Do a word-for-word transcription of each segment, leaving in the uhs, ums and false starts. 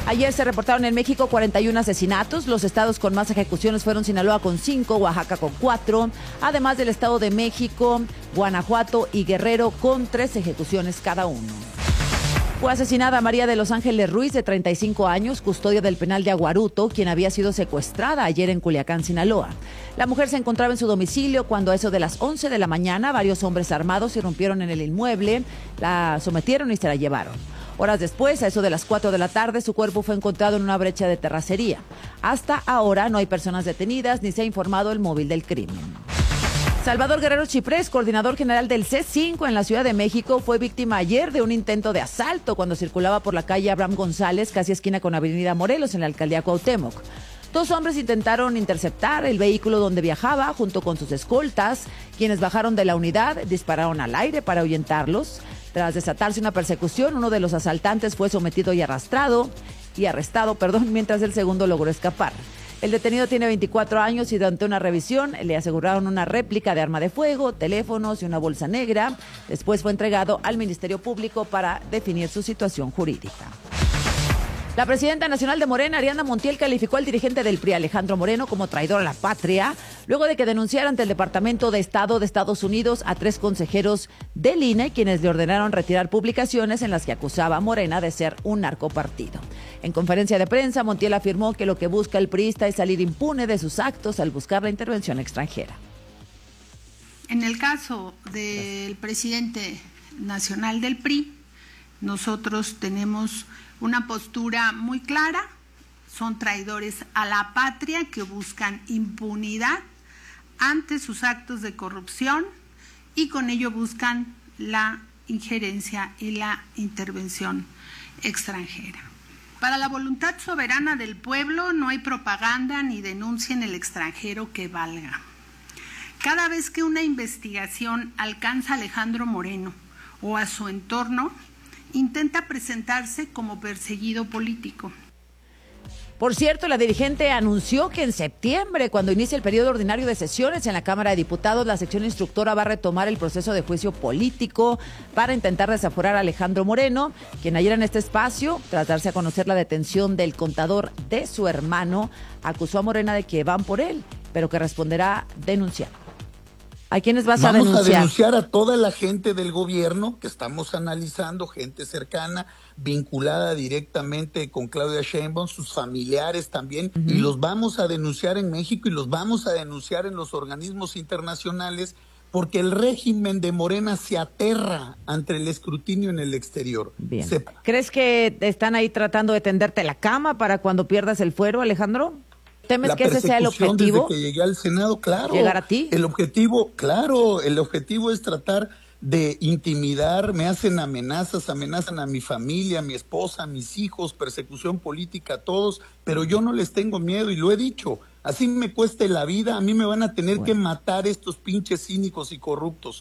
Ayer se reportaron en México cuarenta y uno asesinatos. Los estados con más ejecuciones fueron Sinaloa con cinco, Oaxaca con cuatro, además del Estado de México, Guanajuato y Guerrero con tres ejecuciones cada uno. Fue asesinada María de los Ángeles Ruiz, de treinta y cinco años, custodia del penal de Aguaruto, quien había sido secuestrada ayer en Culiacán, Sinaloa. La mujer se encontraba en su domicilio cuando a eso de las once de la mañana varios hombres armados irrumpieron en el inmueble, la sometieron y se la llevaron. Horas después, a eso de las cuatro de la tarde, su cuerpo fue encontrado en una brecha de terracería. Hasta ahora no hay personas detenidas ni se ha informado el móvil del crimen. Salvador Guerrero Chiprés, coordinador general del C cinco en la Ciudad de México, fue víctima ayer de un intento de asalto cuando circulaba por la calle Abraham González, casi esquina con Avenida Morelos, en la alcaldía Cuauhtémoc. Dos hombres intentaron interceptar el vehículo donde viajaba junto con sus escoltas, quienes bajaron de la unidad, dispararon al aire para ahuyentarlos. Tras desatarse una persecución, uno de los asaltantes fue sometido y arrastrado, y arrestado, perdón, mientras el segundo logró escapar. El detenido tiene veinticuatro años y durante una revisión le aseguraron una réplica de arma de fuego, teléfonos y una bolsa negra. Después fue entregado al Ministerio Público para definir su situación jurídica. La presidenta nacional de Morena, Ariadna Montiel, calificó al dirigente del P R I, Alejandro Moreno, como traidor a la patria, luego de que denunciara ante el Departamento de Estado de Estados Unidos a tres consejeros del I N E, quienes le ordenaron retirar publicaciones en las que acusaba a Morena de ser un narcopartido. En conferencia de prensa, Montiel afirmó que lo que busca el priista es salir impune de sus actos al buscar la intervención extranjera. En el caso del presidente nacional del P R I, nosotros tenemos una postura muy clara: son traidores a la patria que buscan impunidad ante sus actos de corrupción y con ello buscan la injerencia y la intervención extranjera. Para la voluntad soberana del pueblo no hay propaganda ni denuncia en el extranjero que valga. Cada vez que una investigación alcanza a Alejandro Moreno o a su entorno, intenta presentarse como perseguido político. Por cierto, la dirigente anunció que en septiembre, cuando inicie el periodo ordinario de sesiones en la Cámara de Diputados, la sección instructora va a retomar el proceso de juicio político para intentar desaforar a Alejandro Moreno, quien ayer en este espacio, tras darse a conocer la detención del contador de su hermano, acusó a Morena de que van por él, pero que responderá denunciando. ¿A quiénes vas Vamos a denunciar? Vamos a denunciar a toda la gente del gobierno que estamos analizando, gente cercana, vinculada directamente con Claudia Sheinbaum, sus familiares también, uh-huh. y los vamos a denunciar en México y los vamos a denunciar en los organismos internacionales, porque el régimen de Morena se aterra ante el escrutinio en el exterior. Bien. Se... ¿Crees que están ahí tratando de tenderte la cama para cuando pierdas el fuero, Alejandro? ¿Temes la que ese sea el objetivo? Desde que llegué al Senado, claro. ¿Llegar a ti? El objetivo, claro, el objetivo es tratar de intimidar, me hacen amenazas, amenazan a mi familia, a mi esposa, a mis hijos, persecución política, a todos, pero yo no les tengo miedo y lo he dicho, así me cueste la vida, a mí me van a tener bueno. que matar estos pinches cínicos y corruptos.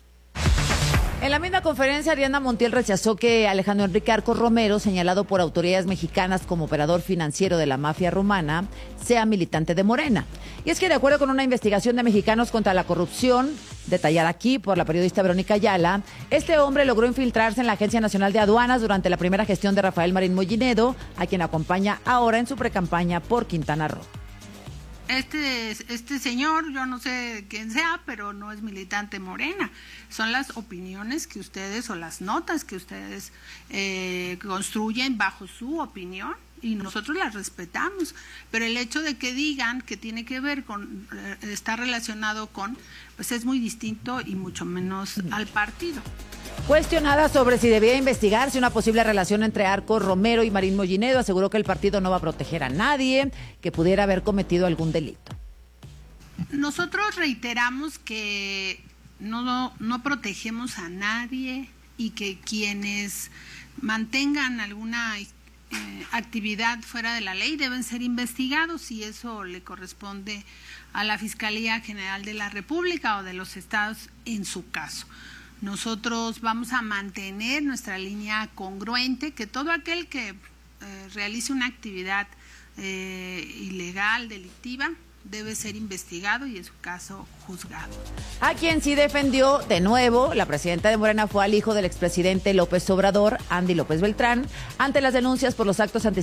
En la misma conferencia, Ariadna Montiel rechazó que Alejandro Enrique Arcos Romero, señalado por autoridades mexicanas como operador financiero de la mafia rumana, sea militante de Morena. Y es que, de acuerdo con una investigación de Mexicanos contra la Corrupción, detallada aquí por la periodista Verónica Ayala, este hombre logró infiltrarse en la Agencia Nacional de Aduanas durante la primera gestión de Rafael Marín Mollinedo, a quien acompaña ahora en su precampaña por Quintana Roo. Este, este señor, yo no sé quién sea, pero no es militante Morena. Son las opiniones que ustedes o las notas que ustedes eh, construyen bajo su opinión y nosotros las respetamos. Pero el hecho de que digan que tiene que ver con, eh, está relacionado con, pues es muy distinto y mucho menos al partido. Cuestionada sobre si debía investigarse una posible relación entre Arcos Romero y Marín Mollinedo, aseguró que el partido no va a proteger a nadie que pudiera haber cometido algún delito. Nosotros reiteramos que no, no, no protegemos a nadie y que quienes mantengan alguna eh, actividad fuera de la ley deben ser investigados y eso le corresponde a la Fiscalía General de la República o de los estados en su caso. Nosotros vamos a mantener nuestra línea congruente, que todo aquel que eh, realice una actividad eh, ilegal, delictiva, debe ser investigado y en su caso juzgado. A quien sí defendió de nuevo la presidenta de Morena fue al hijo del expresidente López Obrador, Andy López Beltrán, ante las denuncias por los actos anti